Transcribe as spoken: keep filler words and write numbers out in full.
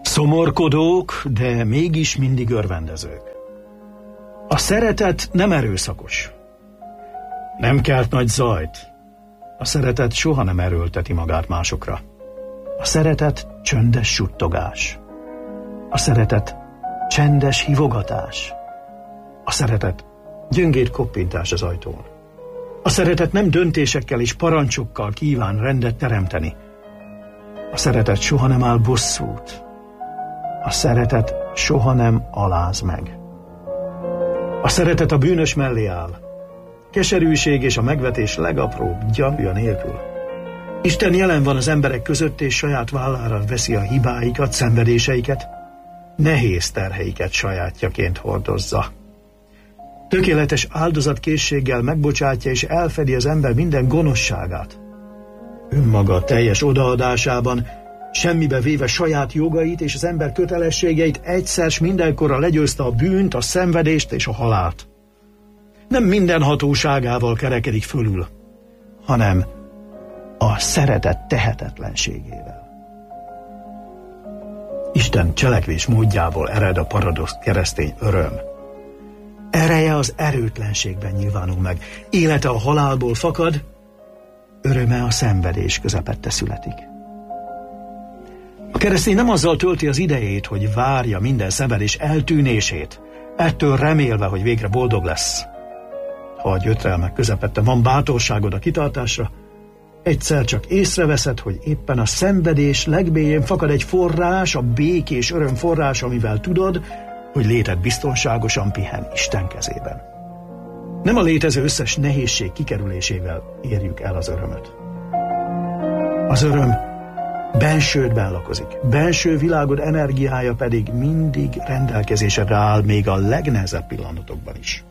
Szomorkodók, de mégis mindig örvendezők. A szeretet nem erőszakos. Nem kelt nagy zajt. A szeretet soha nem erőlteti magát másokra. A szeretet csöndes suttogás. A szeretet csendes hívogatás. A szeretet gyöngéd koppintás az ajtón. A szeretet nem döntésekkel és parancsokkal kíván rendet teremteni. A szeretet soha nem áll bosszút. A szeretet soha nem aláz meg. A szeretet a bűnös mellé áll. Keserűség és a megvetés legapróbb gyanúja nélkül. Isten jelen van az emberek között, és saját vállára veszi a hibáikat, szenvedéseiket, nehéz terheiket sajátjaként hordozza. Tökéletes áldozatkészséggel megbocsátja és elfedi az ember minden gonoszságát. Önmaga teljes odaadásában, semmibe véve saját jogait és az ember kötelességeit, egyszer s mindenkorra legyőzte a bűnt, a szenvedést és a halált. Nem minden hatóságával kerekedik fölül, hanem a szeretet tehetetlenségével. Isten cselekvés módjából ered a paradox keresztény öröm. Ereje az erőtlenségben nyilvánul meg, élete a halálból fakad, öröme a szenvedés közepette születik. A keresztény nem azzal tölti az idejét, hogy várja minden szenvedés eltűnését, ettől remélve, hogy végre boldog lesz. Ha a gyötrelmek közepette van bátorságod a kitartásra, egyszer csak észreveszed, hogy éppen a szenvedés legmélyén fakad egy forrás, a békés öröm forrás, amivel tudod, hogy léted biztonságosan pihen Isten kezében. Nem a létező összes nehézség kikerülésével érjük el az örömöt. Az öröm bensődben lakozik, benső világod energiája pedig mindig rendelkezésre áll még a legnehezebb pillanatokban is.